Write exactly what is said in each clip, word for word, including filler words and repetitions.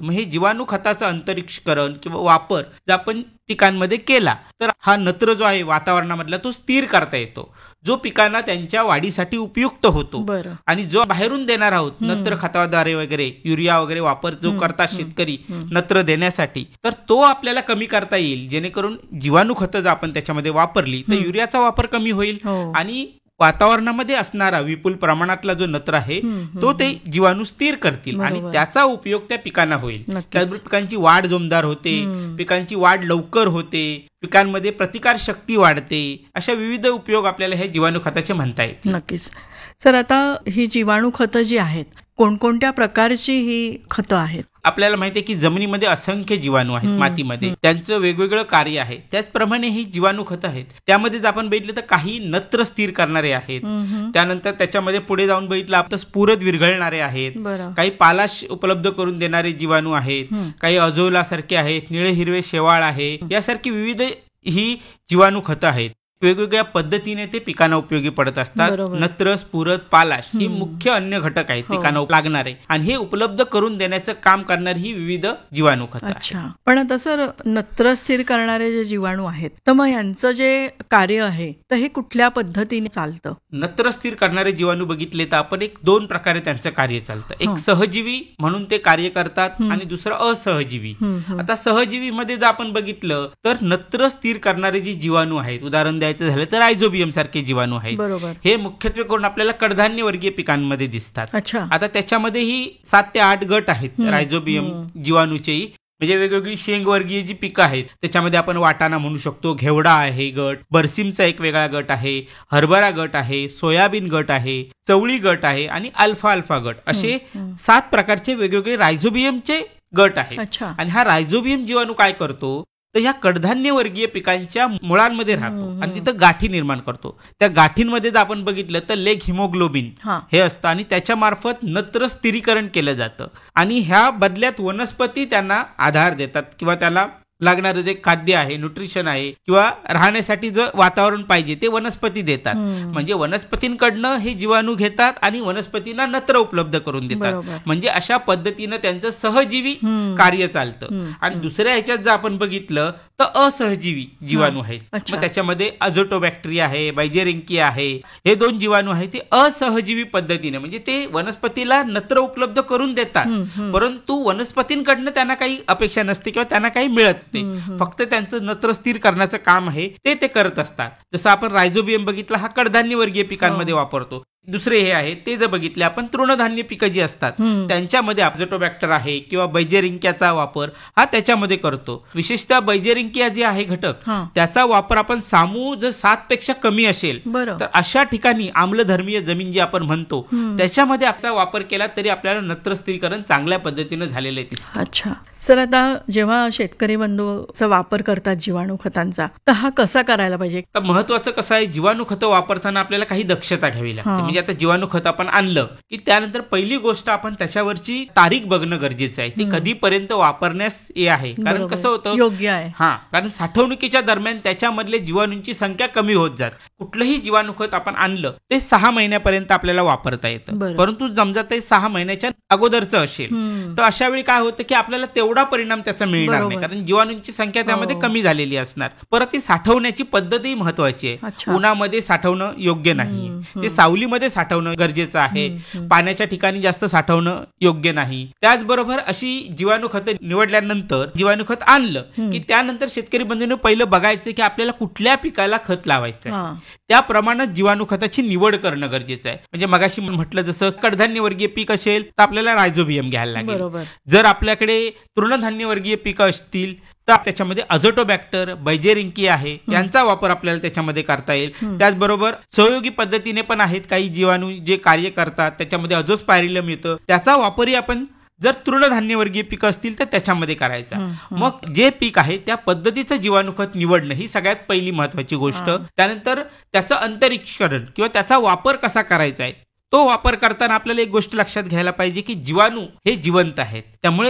मग हे जीवाणू खताचं अंतरिक्षकरण किंवा वापर जर आपण पिकांमध्ये केला तर हा नत्र जो आहे वातावरणामधला तो स्थिर करता येतो, जो पिकांना त्यांच्या वाढीसाठी उपयुक्त होतो. आणि जो बाहेरून देणार आहोत नत्र खताद्वारे वगैरे युरिया वगैरे वापर जो करतात शेतकरी नत्र देण्यासाठी, तर तो आपल्याला कमी करता येईल. जेणेकरून जीवाणू खतं जर आपण त्याच्यामध्ये वापरली तर युरियाचा वापर कमी होईल आणि वातावरणामध्ये असणारा विपुल प्रमाणातला जो नत्र आहे तो ते जीवाणू स्थिर करतील आणि त्याचा उपयोग त्या पिकांना होईल. त्याचबरोबर पिकांची वाढ जोमदार होते, पिकांची वाढ लवकर होते, पिकांमध्ये प्रतिकार शक्ती वाढते. अशा विविध उपयोग आपल्याला हे जीवाणू खताचे म्हणता येतील. नक्कीच सर. आता ही जीवाणू खतं जी आहेत कोणकोणत्या प्रकारची ही खतं आहेत? आपल्याला माहिती आहे की जमिनीमध्ये असंख्य जीवाणू आहेत, मातीमध्ये त्यांचं वेगवेगळं कार्य आहे. त्याचप्रमाणे ही जीवाणू खतं आहेत. त्यामध्ये आपण बघितलं तर काही नत्र स्थिर करणारे आहेत, त्यानंतर त्याच्यामध्ये पुढे जाऊन बघितलं तर स्फुरद विरघळणारे आहेत, काही पालाश उपलब्ध करून देणारे जीवाणू आहेत, काही अझोला सारखे आहेत, निळे हिरवे शेवाळ आहे, यासारखी विविध ही जीवाणू खतं आहेत. वेगवेगळ्या पद्धतीने ते पिकांना उपयोगी पडत असतात. नत्र, स्फुरद, पालाश ही मुख्य अन्य घटक आहेत पिकांना लागणारे आणि हे उपलब्ध करून देण्याचं काम करणारी ही विविध जीवाणू खतं. अच्छा, पण आता सर नत्र स्थिर करणारे जे जीवाणू आहेत तर मग यांचं जे कार्य आहे तर हे कुठल्या पद्धतीने चालतं? नत्र स्थिर करणारे जीवाणू बघितले तर आपण एक दोन प्रकारे त्यांचं कार्य चालतं. एक सहजीवी म्हणून ते कार्य करतात आणि दुसरं असहजीवी. आता सहजीवी मध्ये जर आपण बघितलं तर नत्र स्थिर करणारे जे जीवाणू आहेत, उदाहरण द्यायचं झालं तर रायझोबियम सारखे जीवाणू आहेत. हे मुख्यत्वे करून आपल्याला कडधान्य वर्गीय पिकांमध्ये दिसतात. आता त्याच्यामध्येही सात ते आठ गट आहेत रायझोबियम जीवाणूचेही. म्हणजे वेगवेगळी शेंगवर्गीय जी पिकं आहेत त्याच्यामध्ये आपण वाटाणा म्हणू शकतो, घेवडा आहे गट, बरसिमचा एक वेगळा गट आहे, हरभरा गट आहे, सोयाबीन गट आहे, चवळी गट आहे आणि अल्फा अल्फा गट, असे सात प्रकारचे वेगवेगळे रायझोबियमचे गट आहेत. आणि हा रायझोबियम जीवाणू काय करतो तर ह्या कडधान्य वर्गीय पिकांच्या मुळांमध्ये राहतो आणि तिथं गाठी निर्माण करतो. त्या गाठींमध्ये जर आपण बघितलं तर लेग हिमोग्लोबिन हे असतं आणि त्याच्या मार्फत नत्र स्थिरीकरण केलं जातं आणि ह्या बदल्यात वनस्पती त्यांना आधार देतात किंवा त्याला लागणारं जे खाद्य आहे, न्यूट्रिशन आहे किंवा राहण्यासाठी जे वातावरण पाहिजे ते वनस्पती देतात. म्हणजे वनस्पतींकडनं हे जीवाणू घेतात आणि वनस्पतींना नत्र उपलब्ध करून देतात. म्हणजे अशा पद्धतीनं त्यांचं सहजीवी कार्य चालतं. आणि दुसऱ्या ह्याच्यात जर आपण बघितलं तर असहजीवी जीवाणू आहेत. मग त्याच्यामध्ये अझोटोबॅक्टेरिया आहे, बायजेरिंकिया आहे, हे दोन जीवाणू आहेत. ते असहजीवी पद्धतीने म्हणजे ते वनस्पतीला नत्र उपलब्ध करून देतात परंतु वनस्पतींकडनं त्यांना काही अपेक्षा नसते किंवा त्यांना काही मिळत, फक्त त्यांचं नत्र स्थिर करण्याचं काम आहे ते ते करत असतात. जसं आपण रायझोबियम बघितलं हा कडधान्य वर्गीय पिकांमध्ये वापरतो. दुसरे हे आहे ते जर बघितले आपण तृणधान्य पिकं जी असतात त्यांच्यामध्ये अझोटोबॅक्टर आहे किंवा बैजेरिंकियाचा वापर हा त्याच्यामध्ये करतो. विशेषतः बैजेरिंकिया जे आहे घटक त्याचा वापर आपण सामू जर सात पेक्षा कमी असेल तर अशा ठिकाणी आम्लधर्मीय जमीन जी आपण म्हणतो त्याच्यामध्ये आपला वापर केला तरी आपल्याला नत्र स्थिरीकरण चांगल्या पद्धतीने झालेलं दिसतं. अच्छा सर, आता जेव्हा शेतकरी बंधूचा वापर करतात जीवाणू खतांचा तर हा कसा करायला पाहिजे? तर महत्वाचं कसं आहे, जीवाणू खतं वापरताना आपल्याला काही दक्षता घ्यावी लागते. म्हणजे आता जीवाणू खत आपण आणलं की त्यानंतर पहिली गोष्ट आपण त्याच्यावरची तारीख बघणं गरजेचं आहे. ती कधीपर्यंत वापरण्यास हे आहे. कारण कसं होतं योग्य आहे हा कारण साठवणुकीच्या दरम्यान त्याच्यामधले जीवाणूंची संख्या कमी होत जात. कुठलंही जीवाणू खत आपण आणलं ते सहा महिन्यापर्यंत आपल्याला वापरता येतं. परंतु समजा ते सहा महिन्याच्या अगोदरचं असेल तर अशा वेळी काय होतं की आपल्याला तेवढा परिणाम त्याचा मिळणार नाही कारण जीवाणूंची संख्या त्यामध्ये कमी झालेली असणार. परत ती साठवण्याची पद्धतही महत्वाची आहे. उन्हामध्ये साठवणं योग्य नाही, ते सावलीमध्ये साठवणं गरजेचं आहे, पाण्याच्या ठिकाणी जास्त साठवणं योग्य नाही. त्याचबरोबर अशी जीवाणू खत निवडल्यानंतर जीवाणू खत आणलं की त्यानंतर शेतकरी बंधूंनी पहिलं बघायचं की आपल्याला कुठल्या पिकाला खत लावायचं, त्याप्रमाणे जीवाणू खताची निवड करणं गरजेचं आहे. म्हणजे मगाशी म्हटलं जसं कडधान्य वर्गीय पीक असेल तर आपल्याला रायझोबियम घ्यायला लागेल. जर आपल्याकडे तृणधान्य वर्गीय पिकं असतील तर त्याच्यामध्ये अझोटोबॅक्टर, बैजेरिंकिया आहे यांचा वापर आपल्याला त्याच्यामध्ये करता येईल. त्याचबरोबर सहयोगी पद्धतीने पण आहेत काही जीवाणू जे कार्य करतात, त्याच्यामध्ये अझोस्पायरिलम येतं, त्याचा वापरही आपण जर तृणधान्य वर्गीय पिकं असतील तर त्याच्यामध्ये करायचा. मग जे पीक आहे त्या पद्धतीचं जीवाणू खत निवडणं ही सगळ्यात पहिली महत्वाची गोष्ट. त्यानंतर त्याचं अंतरिक्षकरण किंवा त्याचा वापर कसा करायचा आहे तो वापर करताना आपल्याला एक गोष्ट लक्षात घ्यायला पाहिजे की जीवाणू हे जिवंत आहेत, त्यामुळे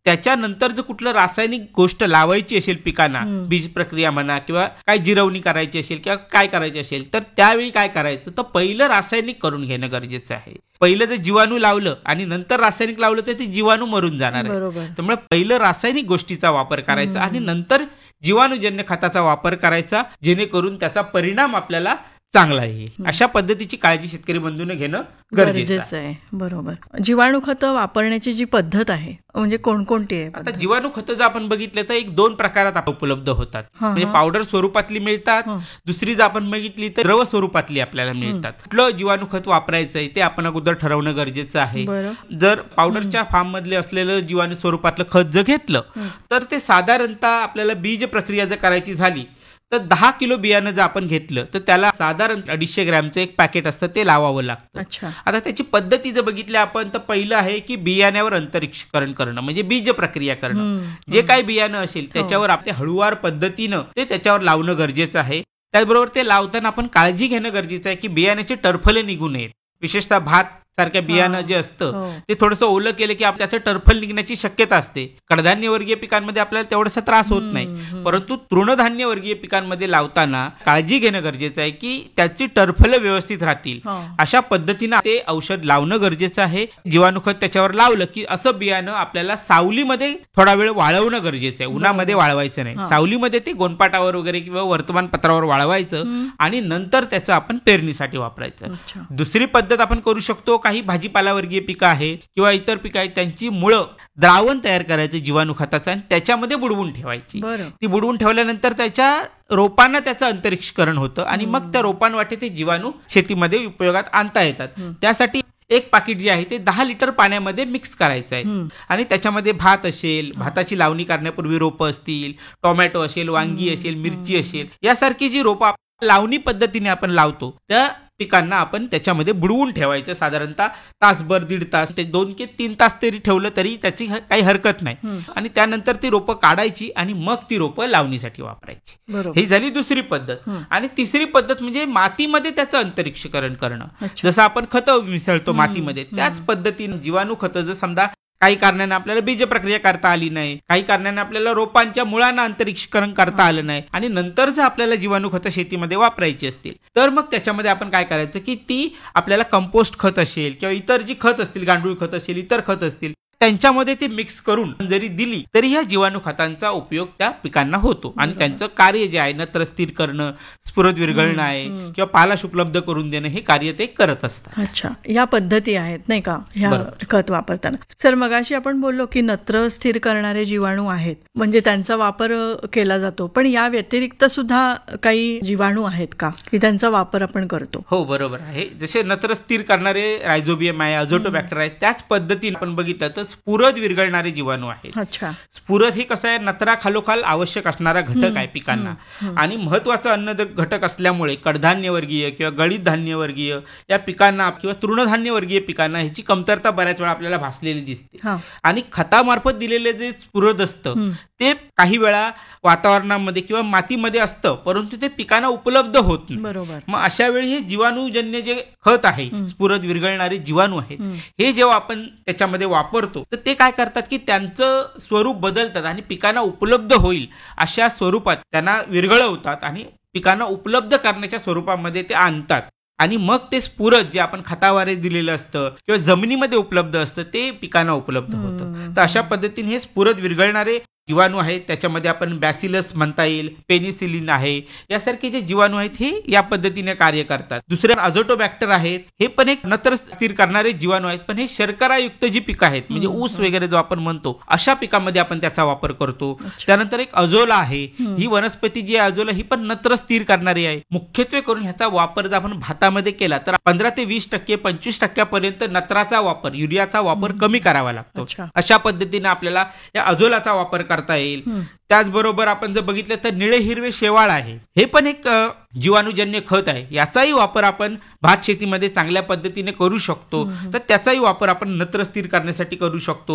त्याच्यानंतर जर कुठलं रासायनिक गोष्ट लावायची असेल पिकांना, बीज प्रक्रिया म्हणा किंवा काय जिरवणी करायची असेल किंवा काय करायची असेल, तर त्यावेळी काय करायचं, तर पहिलं रासायनिक करून घेणं गरजेचं आहे. पहिलं जर जीवाणू लावलं आणि नंतर रासायनिक लावलं तर ते जीवाणू मरून जाणार आहे. त्यामुळे पहिलं रासायनिक गोष्टीचा वापर करायचा आणि नंतर जीवाणूजन्य खताचा वापर करायचा, जेणेकरून त्याचा परिणाम आपल्याला चांगला आहे. अशा पद्धतीची काळजी शेतकरी बंधूने घेणं गरजेचं आहे. बरोबर. जीवाणू खतं वापरण्याची जी पद्धत आहे म्हणजे कोणकोणती आहे? आता जीवाणू खतं जर आपण बघितलं तर एक दोन प्रकारात उपलब्ध होतात. म्हणजे पावडर स्वरूपातली मिळतात, दुसरी जर आपण बघितली तर द्रव स्वरूपातली आपल्याला मिळतात. कुठलं जीवाणू खत वापरायचंय ते आपण अगोदर ठरवणं गरजेचं आहे. जर पावडरच्या फॉर्म मधले असलेलं जीवाणू स्वरूपातलं खत जर घेतलं तर ते साधारणतः आपल्याला बीज प्रक्रिया जर करायची झाली तर दहा किलो बियाणं जर आपण घेतलं तर त्याला साधारण अडीचशे ग्रॅमचं एक पॅकेट असतं ते लावावं लागतं. आता त्याची पद्धती जर बघितली आपण तर पहिलं आहे की बियाण्यावर अंतरिक्षकरण करणं, म्हणजे बीज प्रक्रिया करणं. जे काही बियाणं असेल त्याच्यावर आपल्या हळूवार पद्धतीनं ते त्याच्यावर लावणं गरजेचं आहे. त्याचबरोबर ते लावताना आपण काळजी घेणं गरजेचं आहे की बियाण्याचे टरफले निघू नयेत. विशेषतः भात सारख्या बियाणं जे असतं ते थोडंसं ओलं केलं की त्याचं टरफल निघण्याची शक्यता असते. कडधान्य वर्गीय पिकांमध्ये आपल्याला तेवढासा त्रास होत नाही, परंतु तृणधान्य वर्गीय पिकांमध्ये लावताना काळजी घेणं गरजेचं आहे की त्याची टरफलं व्यवस्थित राहतील. अशा पद्धतीनं ते औषध लावणं गरजेचं आहे. जीवाणूखत त्याच्यावर लावलं की असं बियाणं आपल्याला सावलीमध्ये थोडा वेळ वाळवणं गरजेचं आहे. उन्हामध्ये वाळवायचं नाही, सावलीमध्ये ते गोनपाटावर वगैरे किंवा वर्तमानपत्रावर वाळवायचं आणि नंतर त्याचं आपण पेरणीसाठी वापरायचं. दुसरी पद्धत आपण करू शकतो, काही भाजीपाला वर्गीय पिकं आहेत किंवा इतर पिकं आहेत त्यांची मुळं द्रावण तयार करायचं जीवाणू खताचं आणि त्याच्यामध्ये बुडवून ठेवायची. ती बुडवून ठेवल्यानंतर त्याच्या रोपांना त्याचं अंतरिक्षकरण होतं आणि मग त्या रोपांवाटे ते जीवाणू शेतीमध्ये उपयोगात आणता येतात. त्यासाठी एक पाकिट जे आहे ते दहा लिटर पाण्यामध्ये मिक्स करायचं आहे आणि त्याच्यामध्ये भात असेल, भाताची लावणी करण्यापूर्वी रोपं असतील, टोमॅटो असेल, वांगी असेल, मिरची असेल, यासारखी जी रोपं लावणी पद्धतीने आपण लावतो त्या पिकांना आपण त्याच्यामध्ये बुडवून ठेवायचं. साधारणतः तासभर, दीड तास ते दोन ते तीन तास तरी ठेवलं तरी त्याची काही हरकत नाही. आणि त्यानंतर ती रोपं काढायची आणि मग ती रोपं लावणीसाठी वापरायची. ही झाली दुसरी पद्धत. आणि तिसरी पद्धत म्हणजे मातीमध्ये त्याचं अंतरिक्षकरण करणं. जसं आपण खतं मिसळतो मातीमध्ये, त्याच पद्धतीने जीवाणू खतं जर समजा काही कारणाने आपल्याला बीज प्रक्रिया करता आली नाही, काही कारणाने आपल्याला रोपांच्या मुळांना अंतरिक्षकरण करता आलं नाही आणि नंतर जर आपल्याला जीवाणू खतं शेतीमध्ये वापरायची असतील तर मग त्याच्यामध्ये आपण काय करायचं की ती आपल्याला कंपोस्ट खत असेल किंवा इतर जी खत असतील, गांडूळ खत असेल, इतर खत असतील, त्यांच्यामध्ये ते मिक्स करून जरी दिली तरी ह्या जीवाणू खतांचा उपयोग त्या पिकांना होतो आणि त्यांचं कार्य जे आहे नत्र स्थिर करणं, स्फुरद विरघळणं आहे किंवा पालाश उपलब्ध करून देणं हे कार्य ते करत असतात. अच्छा, या पद्धती आहेत नाही का ह्या खत वापरताना. सर, मगाशी आपण बोललो की नत्र स्थिर करणारे जीवाणू आहेत म्हणजे त्यांचा वापर केला जातो, पण या व्यतिरिक्त सुद्धा काही जीवाणू आहेत का की त्यांचा वापर आपण करतो? हो, बरोबर आहे. जसे नत्र स्थिर करणारे रायझोबियम आहे, अझोटोबॅक्टर आहे, त्याच पद्धतीने आपण बघितलं तर स्फुरद विरघळणारे जीवाणू आहेत. अच्छा. स्फुरद हे कसं आहे, नत्रा खालोखाल आवश्यक असणारा घटक आहे पिकांना आणि महत्वाचा अन्न घटक असल्यामुळे कडधान्य वर्गीय किंवा गळीत धान्य वर्गीय या पिकांना किंवा तृणधान्य वर्गीय पिकांना ह्याची कमतरता बऱ्याच वेळा आपल्याला भासलेली दिसते. आणि खतामार्फत दिलेले जे स्फुरद असतं ते काही वेळा वातावरणामध्ये किंवा मातीमध्ये असतं, परंतु ते पिकांना उपलब्ध होत नाही. बरोबर. मग अशा वेळी हे जीवाणूजन्य जे खत आहे, स्फुरद विरघळणारे जीवाणू आहेत, हे जेव्हा आपण त्याच्यामध्ये वापरतो तर ते काय करतात की त्यांचं स्वरूप बदलतात आणि पिकांना उपलब्ध होईल अशा स्वरूपात त्यांना विरघळवतात आणि पिकांना उपलब्ध करण्याच्या स्वरूपामध्ये ते आणतात आणि मग ते स्फुरद जे आपण खतावारे दिलेलं असतं किंवा जमिनीमध्ये उपलब्ध असतं ते पिकांना उपलब्ध होतं. तर अशा पद्धतीने हे स्फुरद विरघळणारे जीवाणू आहेत, त्याच्यामध्ये आपण बॅसिलस म्हणता येईल, पेनिसिलिन आहे, यासारखे जे जीवाणू आहेत हे या पद्धतीने कार्य करतात. दुसरे अझोटोबॅक्टर आहेत, हे पण एक नत्र स्थिर करणारे जीवाणू आहेत, पण हे शर्करायुक्त जी पिकं आहेत म्हणजे ऊस वगैरे जो आपण म्हणतो अशा पिकांमध्ये आपण त्याचा वापर करतो. त्यानंतर एक अझोला आहे, ही वनस्पती जी आहे अझोला ही पण नत्र स्थिर करणारी आहे. मुख्यत्वे करून ह्याचा वापर जर आपण भातामध्ये केला तर पंधरा ते वीस टक्के पंचवीस टक्क्यापर्यंत नत्राचा वापर, युरियाचा वापर कमी करावा लागतो. अशा पद्धतीने आपल्याला या अझोलाचा वापर करता येईल. त्याचबरोबर आपण जर बघितलं तर निळे हिरवे शेवाळ आहे, हे पण एक जीवाणूजन्य खत आहे. याचाही वापर आपण भात शेतीमध्ये चांगल्या पद्धतीने करू शकतो. तर त्याचाही वापर आपण नत्र स्थिर करण्यासाठी करू शकतो.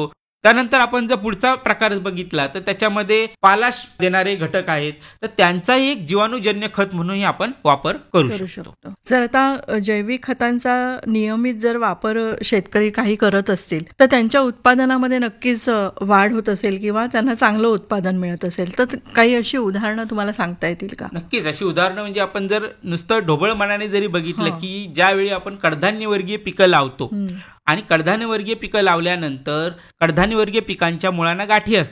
त्यानंतर आपण जर पुढचा प्रकार बघितला तर त्याच्यामध्ये पालाश देणारे घटक आहेत, तर त्यांचाही एक जीवाणूजन्य खत म्हणूनही आपण वापर करू करू शकतो. शकतो. जर आता जैविक खतांचा नियमित जर वापर शेतकरी काही करत असतील तर त्यांच्या उत्पादनामध्ये नक्कीच वाढ होत असेल किंवा त्यांना चांगलं उत्पादन मिळत असेल, तर काही अशी उदाहरणं तुम्हाला सांगता येतील का? नक्कीच अशी उदाहरणं म्हणजे आपण जर नुसतं ढोबळ मनाने जरी बघितलं हा. की ज्यावेळी आपण कडधान्यवर्गीय पिकं लावतो हम्म. आणि कडधान्यवर्गीय पिकं लावल्यानंतर कडधान्यवर्गीय पिकांच्या मुळांना गाठी असतात.